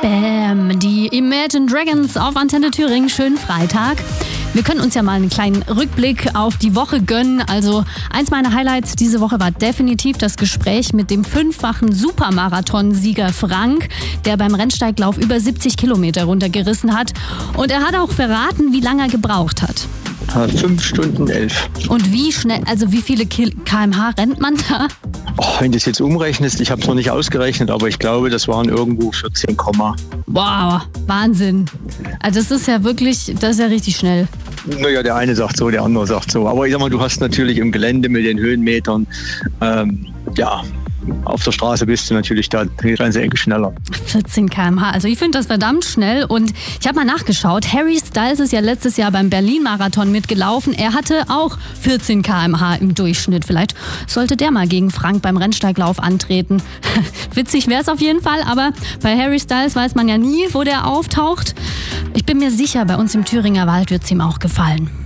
Bam, die Imagine Dragons auf Antenne Thüringen. Schönen Freitag. Wir können uns ja mal einen kleinen Rückblick auf die Woche gönnen. Also eins meiner Highlights diese Woche war definitiv das Gespräch mit dem 5-fachen Supermarathon-Sieger Frank, der beim Rennsteiglauf über 70 Kilometer runtergerissen hat. Und er hat auch verraten, wie lange er gebraucht hat. 5 Stunden 11. Und wie schnell, also wie viele km/h rennt man da? Wenn du es jetzt umrechnest, ich habe es noch nicht ausgerechnet, aber ich glaube, das waren irgendwo 14, Wow, Wahnsinn. Also das ist ja richtig schnell. Naja, der eine sagt so, der andere sagt so. Aber ich sag mal, du hast natürlich im Gelände mit den Höhenmetern, auf der Straße bist du natürlich da eine ganze Ecke schneller. 14 km/h, also ich finde das verdammt schnell und ich habe mal nachgeschaut, Harry Styles ist ja letztes Jahr beim Berlin-Marathon mitgelaufen, er hatte auch 14 km/h im Durchschnitt. Vielleicht sollte der mal gegen Frank beim Rennsteiglauf antreten. Witzig wäre es auf jeden Fall, aber bei Harry Styles weiß man ja nie, wo der auftaucht. Ich bin mir sicher, bei uns im Thüringer Wald wird es ihm auch gefallen.